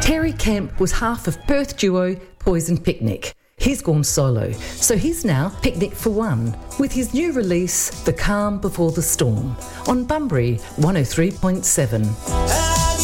Terry Kemp was half of Perth duo Poison Picnic. He's gone solo, so he's now Picnic for One, with his new release, The Calm Before the Storm, on Bunbury 103.7.